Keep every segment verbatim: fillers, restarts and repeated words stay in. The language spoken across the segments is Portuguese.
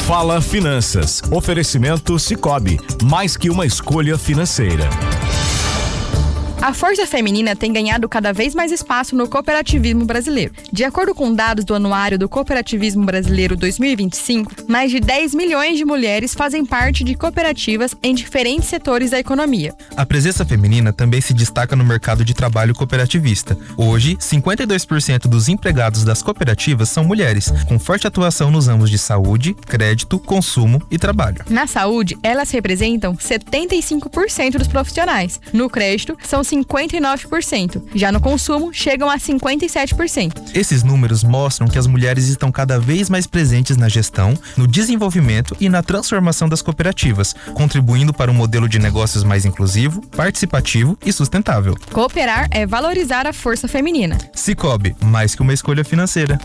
Fala Finanças. Oferecimento Sicoob. Mais que uma escolha financeira. A força feminina tem ganhado cada vez mais espaço no cooperativismo brasileiro. De acordo com dados do Anuário do Cooperativismo Brasileiro dois mil e vinte e cinco, mais de dez milhões de mulheres fazem parte de cooperativas em diferentes setores da economia. A presença feminina também se destaca no mercado de trabalho cooperativista. Hoje, cinquenta e dois por cento dos empregados das cooperativas são mulheres, com forte atuação nos ramos de saúde, crédito, consumo e trabalho. Na saúde, elas representam setenta e cinco por cento dos profissionais. No crédito, são cinquenta e nove por cento. Já no consumo, chegam a cinquenta e sete por cento. Esses números mostram que as mulheres estão cada vez mais presentes na gestão, no desenvolvimento e na transformação das cooperativas, contribuindo para um modelo de negócios mais inclusivo, participativo e sustentável. Cooperar é valorizar a força feminina. Sicoob, mais que uma escolha financeira.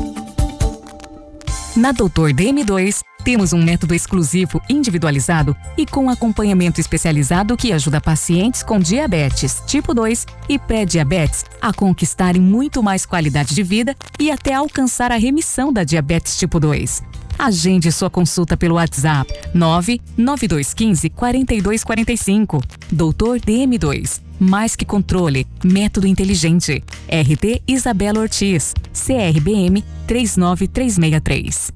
Na Doutor D M dois, temos um método exclusivo, individualizado e com acompanhamento especializado que ajuda pacientes com diabetes tipo dois e pré-diabetes a conquistarem muito mais qualidade de vida e até alcançar a remissão da diabetes tipo dois. Agende sua consulta pelo WhatsApp nove nove dois um cinco, quatro dois quatro cinco. Doutor D M dois. Mais que controle, método inteligente. R T Isabela Ortiz, C R B M três nove três seis três.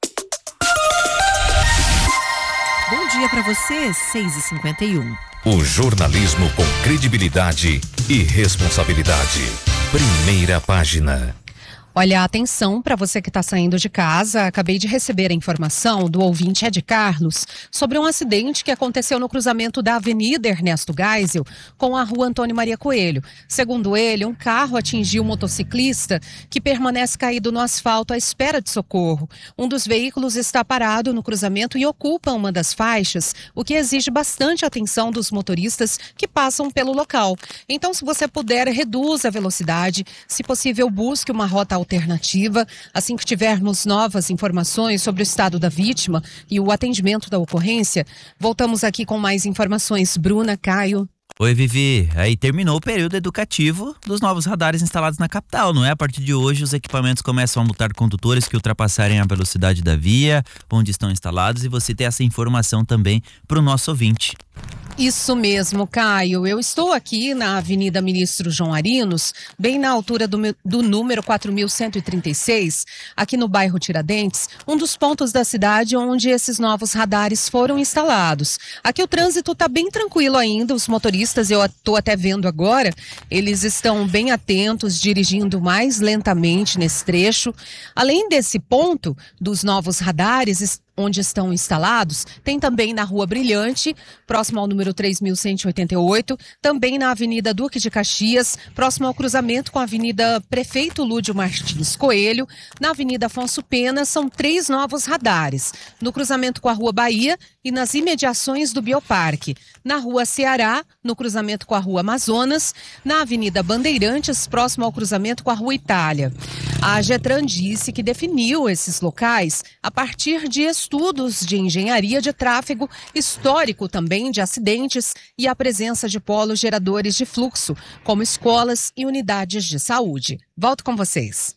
Bom dia para você, seis e cinquenta e um. O jornalismo com credibilidade e responsabilidade. Primeira página. Olha, atenção para você que está saindo de casa. Acabei de receber a informação do ouvinte Ed Carlos sobre um acidente que aconteceu no cruzamento da Avenida Ernesto Geisel com a Rua Antônio Maria Coelho. Segundo ele, um carro atingiu um motociclista que permanece caído no asfalto à espera de socorro. Um dos veículos está parado no cruzamento e ocupa uma das faixas, o que exige bastante atenção dos motoristas que passam pelo local. Então, se você puder, reduza a velocidade. Se possível, busque uma rota alternativa. Assim que tivermos novas informações sobre o estado da vítima e o atendimento da ocorrência, voltamos aqui com mais informações. Bruna, Caio. Oi, Vivi. Aí terminou o período educativo dos novos radares instalados na capital, não é? A partir de hoje, os equipamentos começam a multar condutores que ultrapassarem a velocidade da via, onde estão instalados, e você tem essa informação também para o nosso ouvinte. Isso mesmo, Caio. Eu estou aqui na Avenida Ministro João Arinos, bem na altura do, do número quatro mil cento e trinta e seis, aqui no bairro Tiradentes, um dos pontos da cidade onde esses novos radares foram instalados. Aqui o trânsito está bem tranquilo ainda, os motoristas, eu estou até vendo agora, eles estão bem atentos, dirigindo mais lentamente nesse trecho. Além desse ponto dos novos radares, onde estão instalados, tem também na Rua Brilhante, próximo ao número três mil cento e oitenta e oito, também na Avenida Duque de Caxias, próximo ao cruzamento com a Avenida Prefeito Lúdio Martins Coelho, na Avenida Afonso Pena, são três novos radares, no cruzamento com a Rua Bahia e nas imediações do Bioparque, na Rua Ceará, no cruzamento com a Rua Amazonas, na Avenida Bandeirantes, próximo ao cruzamento com a Rua Itália. A Getran disse que definiu esses locais a partir de estudos de engenharia de tráfego, histórico também de acidentes e a presença de polos geradores de fluxo, como escolas e unidades de saúde. Volto com vocês.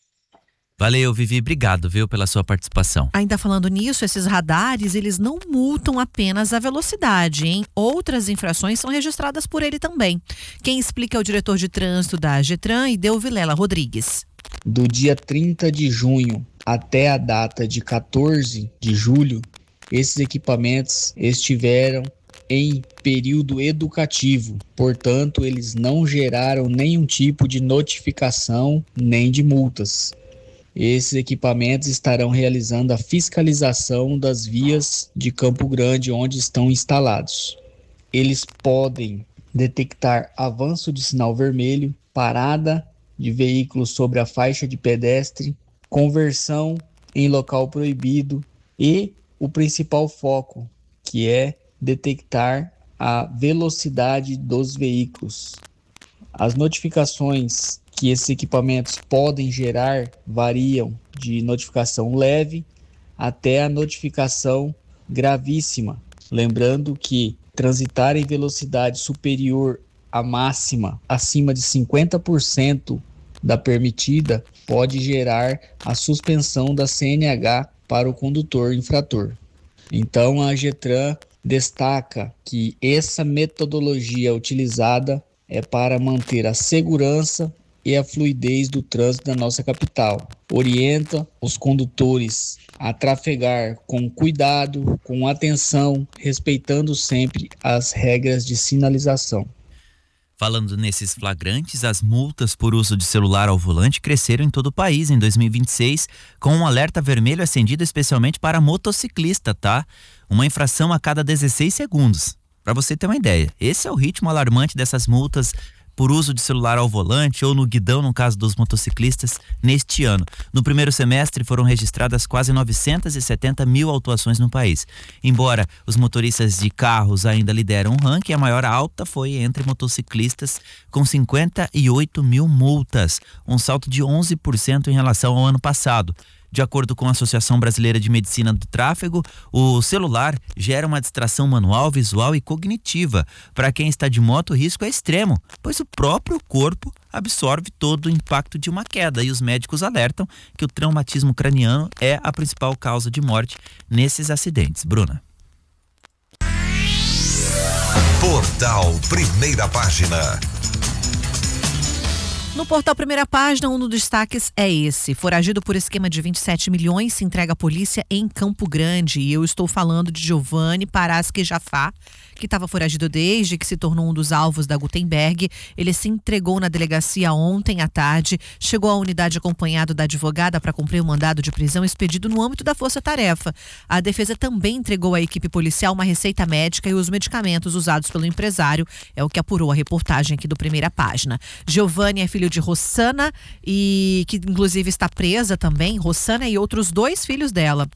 Valeu, Vivi. Obrigado, viu, pela sua participação. Ainda falando nisso, esses radares, eles não multam apenas a velocidade, hein? Outras infrações são registradas por ele também. Quem explica é o diretor de trânsito da Getran, Ideu Vilela Rodrigues. Do dia trinta de junho até a data de quatorze de julho, esses equipamentos estiveram em período educativo, portanto, eles não geraram nenhum tipo de notificação nem de multas. Esses equipamentos estarão realizando a fiscalização das vias de Campo Grande onde estão instalados. Eles podem detectar avanço de sinal vermelho, parada de veículos sobre a faixa de pedestre, conversão em local proibido e o principal foco, que é detectar a velocidade dos veículos. As notificações que esses equipamentos podem gerar variam de notificação leve até a notificação gravíssima. Lembrando que transitar em velocidade superior à máxima, acima de cinquenta por cento da permitida, pode gerar a suspensão da C N H para o condutor infrator. Então, a AGETRAN destaca que essa metodologia utilizada é para manter a segurança e a fluidez do trânsito da nossa capital. Orienta os condutores a trafegar com cuidado, com atenção, respeitando sempre as regras de sinalização. Falando nesses flagrantes, as multas por uso de celular ao volante cresceram em todo o país em dois mil e vinte e seis, com um alerta vermelho acendido especialmente para motociclista, tá? Uma infração a cada dezesseis segundos. Para você ter uma ideia, esse é o ritmo alarmante dessas multas por uso de celular ao volante ou no guidão, no caso dos motociclistas, neste ano. No primeiro semestre foram registradas quase novecentas e setenta mil autuações no país. Embora os motoristas de carros ainda lideram o ranking, a maior alta foi entre motociclistas, com cinquenta e oito mil multas, um salto de onze por cento em relação ao ano passado. De acordo com a Associação Brasileira de Medicina do Tráfego, o celular gera uma distração manual, visual e cognitiva. Para quem está de moto, o risco é extremo, pois o próprio corpo absorve todo o impacto de uma queda e os médicos alertam que o traumatismo craniano é a principal causa de morte nesses acidentes. Bruna. Portal Primeira Página. No portal Primeira Página, um dos destaques é esse. Foragido por esquema de vinte e sete milhões, se entrega à polícia em Campo Grande. E eu estou falando de Giovanni Parasque Jafá, que estava foragido desde que se tornou um dos alvos da Gutenberg. Ele se entregou na delegacia ontem à tarde, chegou à unidade acompanhado da advogada para cumprir o mandado de prisão expedido no âmbito da força-tarefa. A defesa também entregou à equipe policial uma receita médica e os medicamentos usados pelo empresário, é o que apurou a reportagem aqui do Primeira Página. Giovanni é filho de Rossana, e que inclusive está presa também, Rossana e outros dois filhos dela.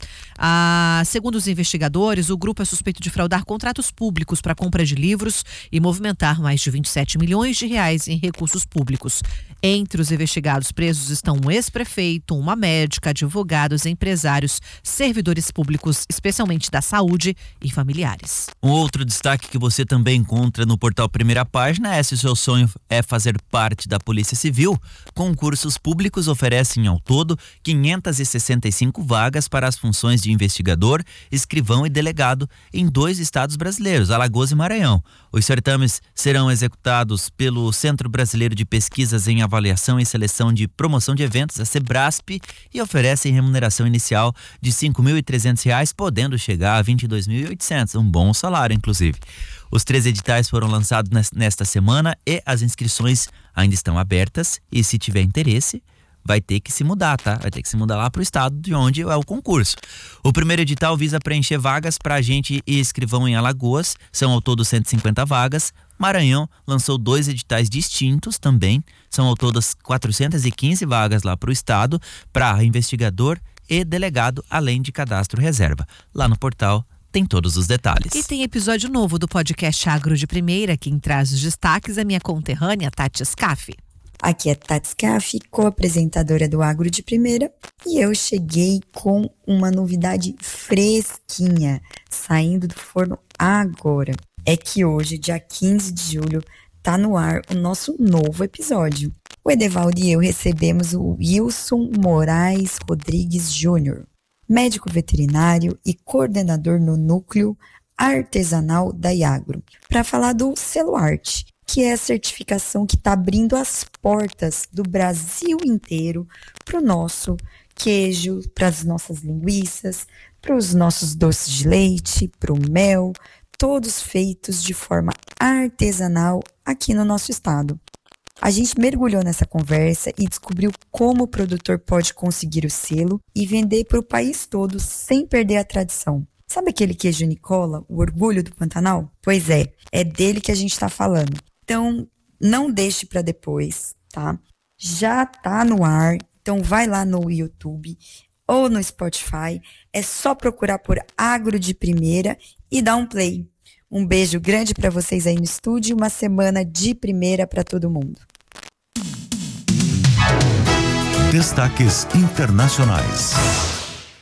Ah, segundo os investigadores, o grupo é suspeito de fraudar contratos públicos para compra de livros e movimentar mais de vinte e sete milhões de reais em recursos públicos. Entre os investigados presos estão um ex-prefeito, uma médica, advogados, empresários, servidores públicos, especialmente da saúde, e familiares. Um outro destaque que você também encontra no portal Primeira Página é: se o seu sonho é fazer parte da Polícia Civil, concursos públicos oferecem ao todo quinhentas e sessenta e cinco vagas para as funções de investigador, escrivão e delegado em dois estados brasileiros, Alagoas e Maranhão. Os certames serão executados pelo Centro Brasileiro de Pesquisas em Avaliação e Seleção de Promoção de Eventos, a SEBRASP, e oferecem remuneração inicial de cinco mil e trezentos reais, podendo chegar a vinte e dois mil e oitocentos, um bom salário, inclusive. Os três editais foram lançados nesta semana e as inscrições ainda estão abertas, e se tiver interesse, vai ter que se mudar, tá? Vai ter que se mudar lá para o estado de onde é o concurso. O primeiro edital visa preencher vagas para agente e escrivão em Alagoas, são ao todo cento e cinquenta vagas. Maranhão lançou dois editais distintos também, são ao todo quatrocentas e quinze vagas lá para o estado, para investigador e delegado, além de cadastro reserva. Lá no portal tem todos os detalhes. E tem episódio novo do podcast Agro de Primeira. Quem traz os destaques é minha conterrânea Tati Scaff. Aqui é Tati Scaff, co-apresentadora do Agro de Primeira, e eu cheguei com uma novidade fresquinha, saindo do forno agora. É que hoje, dia quinze de julho, tá no ar o nosso novo episódio. O Edevaldo e eu recebemos o Wilson Moraes Rodrigues Júnior, médico veterinário e coordenador no núcleo artesanal da Iagro, para falar do Selo Arte, que é a certificação que está abrindo as portas do Brasil inteiro para o nosso queijo, para as nossas linguiças, para os nossos doces de leite, para o mel, todos feitos de forma artesanal aqui no nosso estado. A gente mergulhou nessa conversa e descobriu como o produtor pode conseguir o selo e vender para o país todo sem perder a tradição. Sabe aquele queijo Nicola, o orgulho do Pantanal? Pois é, é dele que a gente está falando. Então, não deixe para depois, tá? Já tá no ar, então vai lá no YouTube ou no Spotify. É só procurar por Agro de Primeira e dar um play. Um beijo grande para vocês aí no estúdio, uma semana de primeira para todo mundo. Destaques internacionais.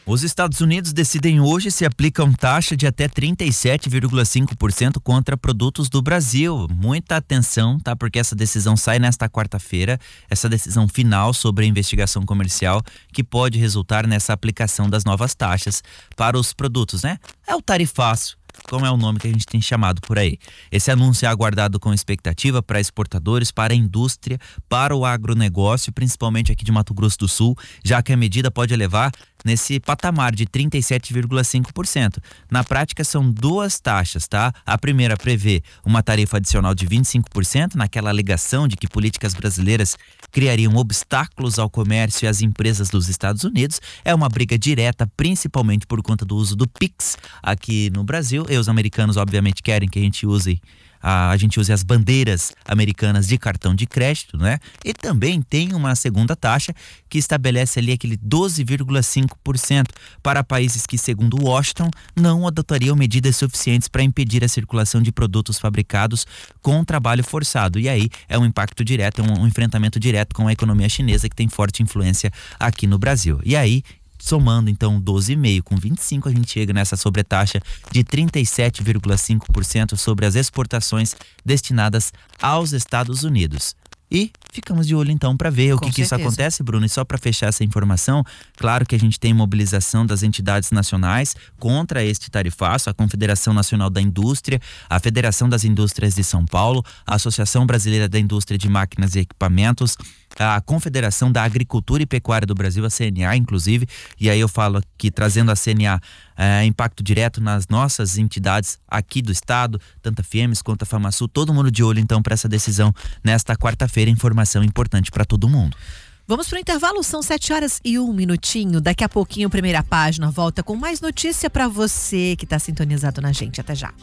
Os Estados Unidos decidem hoje se aplicam taxa de até trinta e sete vírgula cinco por cento contra produtos do Brasil. Muita atenção, tá? Porque essa decisão sai nesta quarta-feira, essa decisão final sobre a investigação comercial que pode resultar nessa aplicação das novas taxas para os produtos, né? É o tarifaço, como é o nome que a gente tem chamado por aí. Esse anúncio é aguardado com expectativa para exportadores, para a indústria, para o agronegócio, principalmente aqui de Mato Grosso do Sul, já que a medida pode levar nesse patamar de trinta e sete vírgula cinco por cento. Na prática, são duas taxas, tá? A primeira prevê uma tarifa adicional de vinte e cinco por cento, naquela alegação de que políticas brasileiras criariam obstáculos ao comércio e às empresas dos Estados Unidos. É uma briga direta, principalmente por conta do uso do Pix aqui no Brasil. E os americanos, obviamente, querem que a gente use A, a gente use as bandeiras americanas de cartão de crédito, né? E também tem uma segunda taxa que estabelece ali aquele doze vírgula cinco por cento para países que, segundo Washington, não adotariam medidas suficientes para impedir a circulação de produtos fabricados com trabalho forçado. E aí é um impacto direto, um, um enfrentamento direto com a economia chinesa, que tem forte influência aqui no Brasil. E aí, somando então doze vírgula cinco com vinte e cinco, a gente chega nessa sobretaxa de trinta e sete vírgula cinco por cento sobre as exportações destinadas aos Estados Unidos. E ficamos de olho então para ver o que, que isso acontece, Bruno. E só para fechar essa informação, claro que a gente tem mobilização das entidades nacionais contra este tarifaço, a Confederação Nacional da Indústria, a Federação das Indústrias de São Paulo, a Associação Brasileira da Indústria de Máquinas e Equipamentos, a Confederação da Agricultura e Pecuária do Brasil, a C N A, inclusive. E aí eu falo aqui, trazendo a C N A, é, impacto direto nas nossas entidades aqui do estado, tanto a Fiemes quanto a FamaSul, todo mundo de olho então para essa decisão nesta quarta-feira. Informação importante para todo mundo. Vamos para o intervalo, são sete horas e um minutinho. Daqui a pouquinho, Primeira Página volta com mais notícia para você que está sintonizado na gente. Até já.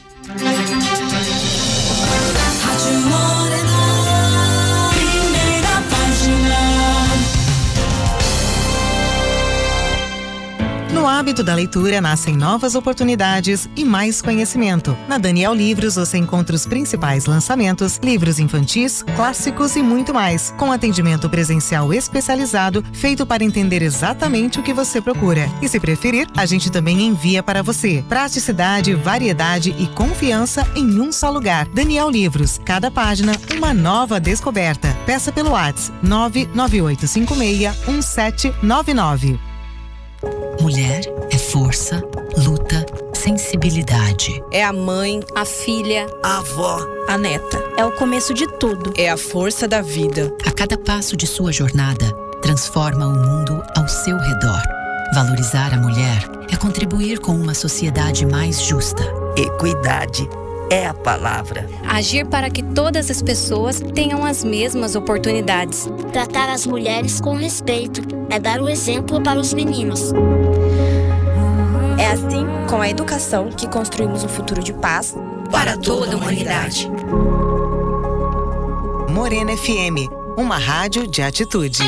Rádio Morena, Primeira Página. No hábito da leitura nascem novas oportunidades e mais conhecimento. Na Daniel Livros você encontra os principais lançamentos, livros infantis, clássicos e muito mais, com atendimento presencial especializado, feito para entender exatamente o que você procura. E se preferir, a gente também envia para você. Praticidade, variedade e confiança em um só lugar. Daniel Livros, cada página uma nova descoberta. Peça pelo WhatsApp nove nove oito cinco seis um sete nove nove. Mulher é força, luta, sensibilidade. É a mãe, a filha, a avó, a neta. É o começo de tudo. É a força da vida. A cada passo de sua jornada, transforma o mundo ao seu redor. Valorizar a mulher é contribuir com uma sociedade mais justa. Equidade é a palavra. Agir para que todas as pessoas tenham as mesmas oportunidades. Tratar as mulheres com respeito é dar o exemplo para os meninos. É assim, com a educação, que construímos um futuro de paz para toda a humanidade. Morena F M, uma rádio de atitude.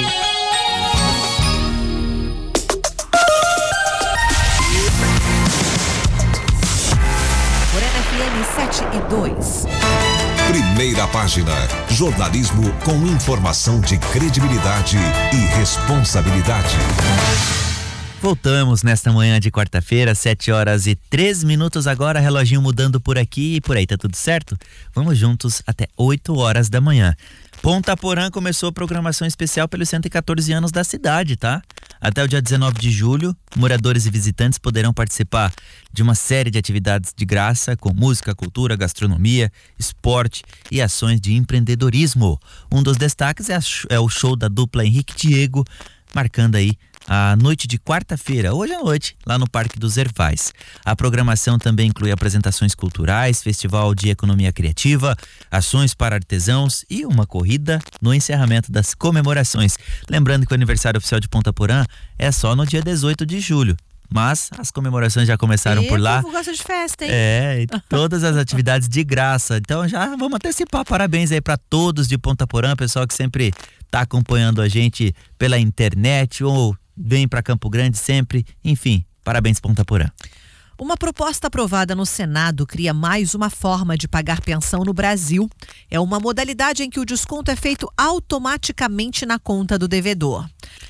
Morena F M sete e dois. Primeira Página. Jornalismo com informação de credibilidade e responsabilidade. Voltamos nesta manhã de quarta-feira, sete horas e três minutos agora, reloginho mudando por aqui e por aí, tá tudo certo? Vamos juntos até oito horas da manhã. Ponta Porã começou a programação especial pelos cento e quatorze anos da cidade, tá? Até o dia dezenove de julho, moradores e visitantes poderão participar de uma série de atividades de graça com música, cultura, gastronomia, esporte e ações de empreendedorismo. Um dos destaques é, a, é o show da dupla Henrique e Diego, marcando aí a noite de quarta-feira, hoje à noite, lá no Parque dos Ervais. A programação também inclui apresentações culturais, festival de economia criativa, ações para artesãos e uma corrida no encerramento das comemorações. Lembrando que o aniversário oficial de Ponta Porã é só no dia dezoito de julho. Mas as comemorações já começaram e por lá. O povo gosta de festa, hein? É, e todas as atividades de graça. Então já vamos antecipar. Parabéns aí para todos de Ponta Porã, pessoal que sempre tá acompanhando a gente pela internet ou vem para Campo Grande sempre. Enfim, parabéns Ponta Porã. Uma proposta aprovada no Senado cria mais uma forma de pagar pensão no Brasil. É uma modalidade em que o desconto é feito automaticamente na conta do devedor.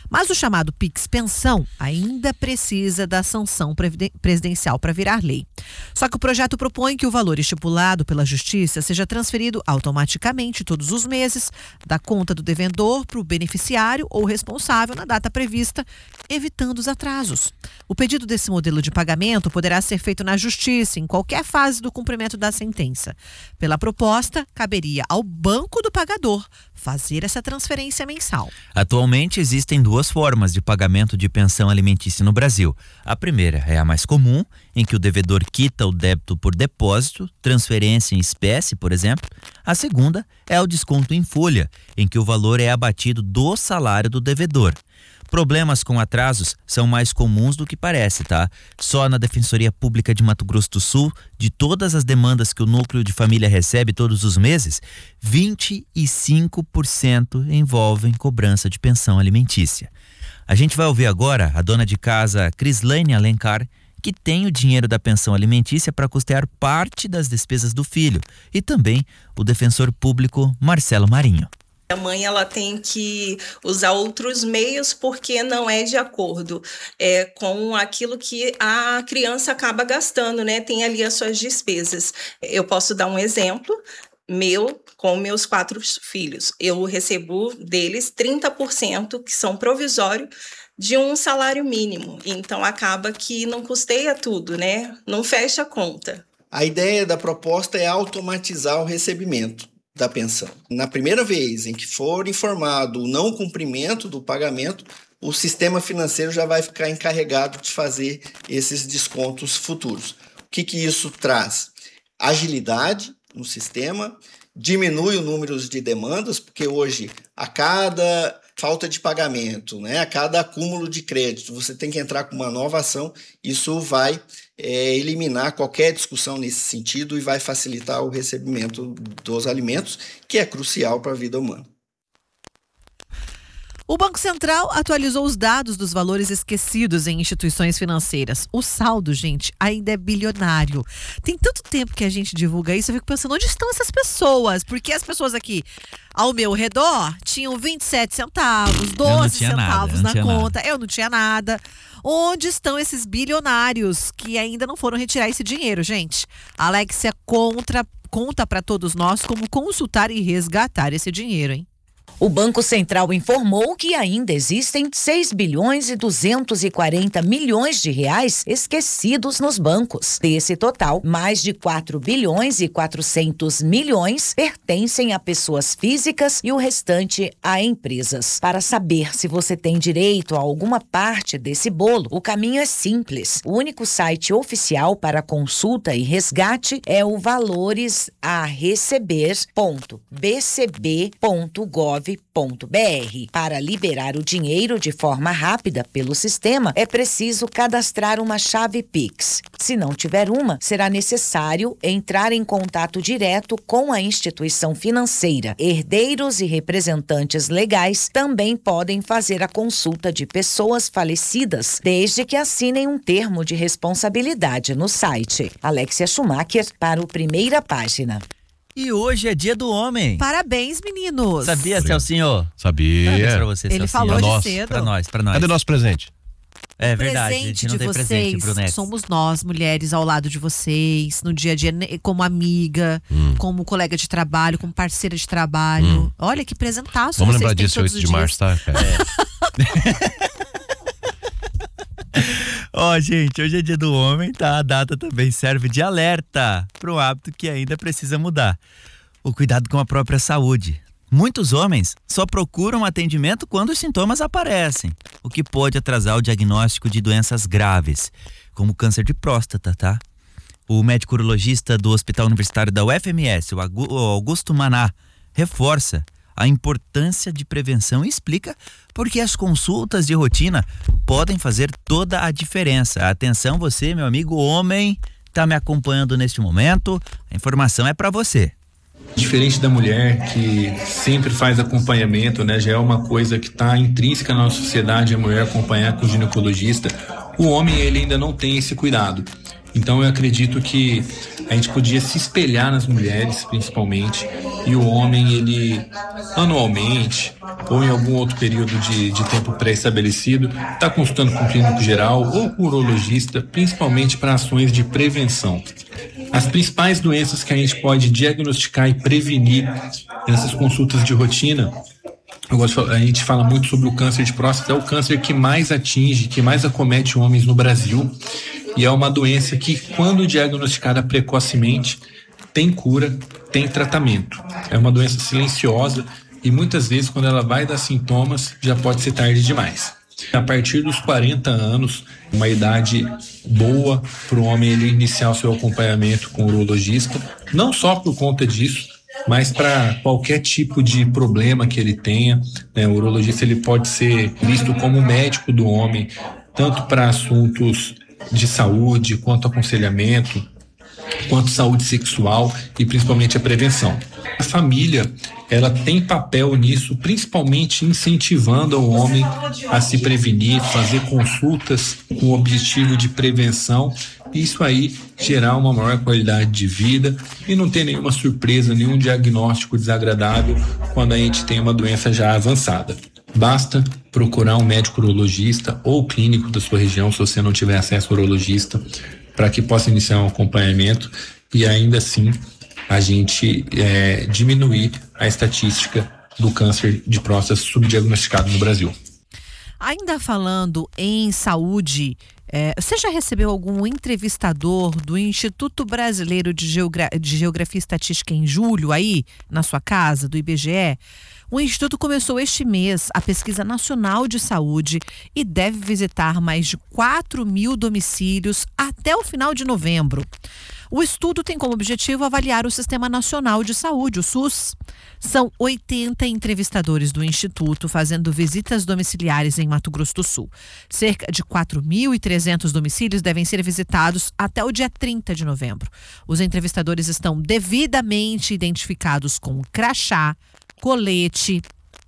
Mas o chamado Pix Pensão ainda precisa da sanção presidencial para virar lei. Só que o projeto propõe que o valor estipulado pela Justiça seja transferido automaticamente todos os meses da conta do devedor para o beneficiário ou responsável na data prevista, evitando os atrasos. O pedido desse modelo de pagamento poderá ser feito na Justiça em qualquer fase do cumprimento da sentença. Pela proposta, caberia ao banco do pagador fazer essa transferência mensal. Atualmente existem duas formas de pagamento de pensão alimentícia no Brasil. A primeira é a mais comum, em que o devedor quita o débito por depósito, transferência em espécie, por exemplo. A segunda é o desconto em folha, em que o valor é abatido do salário do devedor. Problemas com atrasos são mais comuns do que parece, tá? Só na Defensoria Pública de Mato Grosso do Sul, de todas as demandas que o núcleo de família recebe todos os meses, vinte e cinco por cento envolvem cobrança de pensão alimentícia. A gente vai ouvir agora a dona de casa Crislane Alencar, que tem o dinheiro da pensão alimentícia para custear parte das despesas do filho, e também o defensor público Marcelo Marinho. A mãe ela tem que usar outros meios porque não é de acordo é, com aquilo que a criança acaba gastando, né? Tem ali as suas despesas. Eu posso dar um exemplo meu com meus quatro filhos. Eu recebo deles trinta por cento que são provisório de um salário mínimo. Então acaba que não custeia tudo, né? Não fecha a conta. A ideia da proposta é automatizar o recebimento da pensão. Na primeira vez em que for informado o não cumprimento do pagamento, o sistema financeiro já vai ficar encarregado de fazer esses descontos futuros. O que que isso traz? Agilidade no sistema, diminui o número de demandas, porque hoje a cada falta de pagamento, né, a cada acúmulo de crédito, você tem que entrar com uma nova ação, isso vai é, eliminar qualquer discussão nesse sentido e vai facilitar o recebimento dos alimentos, que é crucial para a vida humana. O Banco Central atualizou os dados dos valores esquecidos em instituições financeiras. O saldo, gente, ainda é bilionário. Tem tanto tempo que a gente divulga isso, eu fico pensando, onde estão essas pessoas? Porque as pessoas aqui ao meu redor tinham vinte e sete centavos, doze centavos na conta. Nada. Eu não tinha nada. Onde estão esses bilionários que ainda não foram retirar esse dinheiro, gente? A Alexia contra, conta para todos nós como consultar e resgatar esse dinheiro, hein? O Banco Central informou que ainda existem seis bilhões e duzentos e quarenta milhões de reais esquecidos nos bancos. Desse total, mais de quatro bilhões e quatrocentos milhões pertencem a pessoas físicas e o restante a empresas. Para saber se você tem direito a alguma parte desse bolo, o caminho é simples. O único site oficial para consulta e resgate é o valores a receber ponto b c b ponto gov ponto b r. Para liberar o dinheiro de forma rápida pelo sistema, é preciso cadastrar uma chave Pix. Se não tiver uma, será necessário entrar em contato direto com a instituição financeira. Herdeiros e representantes legais também podem fazer a consulta de pessoas falecidas, desde que assinem um termo de responsabilidade no site. Alexia Schumacher para o Primeira Página. E hoje é dia do homem. Parabéns, meninos. Sabia, Celcinho? Sabia. Parabéns pra você, Ele Celcinho. falou Pra nós. de cedo. Pra nós, pra nós. Cadê nosso presente? É O verdade, a presente gente não de tem vocês presente pro Neto. somos nós, mulheres, ao lado de vocês, no dia a dia, né, como amiga, Hum. como colega de trabalho, como parceira de trabalho. Hum. Olha que presentaço. Vamos vocês lembrar têm disso todos oito de os março, dias. tá? É. Ó, oh, gente, hoje é dia do homem, tá? A data também serve de alerta para um hábito que ainda precisa mudar. O cuidado com a própria saúde. Muitos homens só procuram atendimento quando os sintomas aparecem, o que pode atrasar o diagnóstico de doenças graves, como câncer de próstata, tá? O médico urologista do Hospital Universitário da U F M S, o Augusto Maná, reforça a importância de prevenção e explica por que as consultas de rotina podem fazer toda a diferença. Atenção, você, meu amigo homem, tá me acompanhando neste momento, a informação é para você. Diferente da mulher que sempre faz acompanhamento, né? Já é uma coisa que está intrínseca na nossa sociedade, a mulher acompanhar com o ginecologista. O homem, ele ainda não tem esse cuidado. Então eu acredito que a gente podia se espelhar nas mulheres, principalmente, e o homem, ele anualmente ou em algum outro período de, de tempo pré-estabelecido, está consultando com o clínico geral ou com o urologista, principalmente para ações de prevenção. As principais doenças que a gente pode diagnosticar e prevenir nessas consultas de rotina, eu gosto de falar, a gente fala muito sobre o câncer de próstata, é o câncer que mais atinge, que mais acomete homens no Brasil, e é uma doença que, quando diagnosticada precocemente, tem cura, tem tratamento. É uma doença silenciosa e muitas vezes, quando ela vai dar sintomas, já pode ser tarde demais. A partir dos quarenta anos, uma idade boa para o homem ele iniciar o seu acompanhamento com o urologista, não só por conta disso, mas para qualquer tipo de problema que ele tenha, né? O urologista ele pode ser visto como médico do homem, tanto para assuntos de saúde, quanto aconselhamento, quanto saúde sexual e principalmente a prevenção. A família, ela tem papel nisso, principalmente incentivando o homem a se prevenir, fazer consultas com o objetivo de prevenção, e isso aí gerar uma maior qualidade de vida e não ter nenhuma surpresa, nenhum diagnóstico desagradável quando a gente tem uma doença já avançada. Basta procurar um médico urologista ou clínico da sua região, se você não tiver acesso ao urologista, para que possa iniciar um acompanhamento e ainda assim a gente é, diminuir a estatística do câncer de próstata subdiagnosticado no Brasil. Ainda falando em saúde, é, você já recebeu algum entrevistador do Instituto Brasileiro de, Geogra- de Geografia e Estatística em julho aí, na sua casa, do I B G E? O Instituto começou este mês a Pesquisa Nacional de Saúde e deve visitar mais de quatro mil domicílios até o final de novembro. O estudo tem como objetivo avaliar o Sistema Nacional de Saúde, o SUS. São oitenta entrevistadores do Instituto fazendo visitas domiciliares em Mato Grosso do Sul. Cerca de quatro mil e trezentos domicílios devem ser visitados até o dia trinta de novembro. Os entrevistadores estão devidamente identificados com crachá, colete,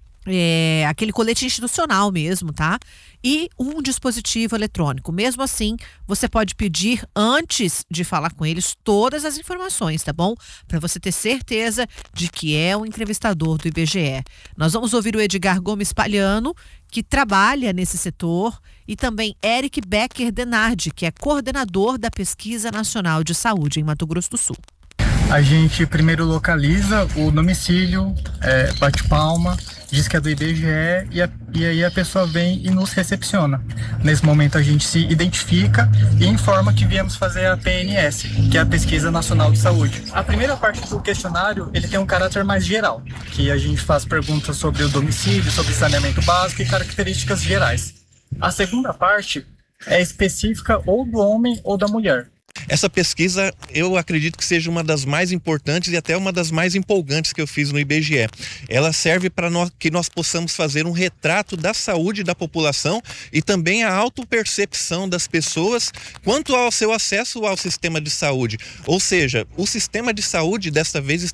é, aquele colete institucional mesmo, tá? E um dispositivo eletrônico. Mesmo assim, você pode pedir antes de falar com eles todas as informações, tá bom? Para você ter certeza de que é o entrevistador do I B G E. Nós vamos ouvir o Edgar Gomes Palhano, que trabalha nesse setor, e também Eric Becker Denardi, que é coordenador da Pesquisa Nacional de Saúde em Mato Grosso do Sul. A gente primeiro localiza o domicílio, é, bate palma, diz que é do I B G E e, a, e aí a pessoa vem e nos recepciona. Nesse momento a gente se identifica e informa que viemos fazer a P N S, que é a Pesquisa Nacional de Saúde. A primeira parte do questionário ele tem um caráter mais geral, que a gente faz perguntas sobre o domicílio, sobre saneamento básico e características gerais. A segunda parte é específica ou do homem ou da mulher. Essa pesquisa, eu acredito que seja uma das mais importantes e até uma das mais empolgantes que eu fiz no I B G E. Ela serve para nós, que nós possamos fazer um retrato da saúde da população e também a autopercepção das pessoas quanto ao seu acesso ao sistema de saúde. Ou seja, o sistema de saúde desta vez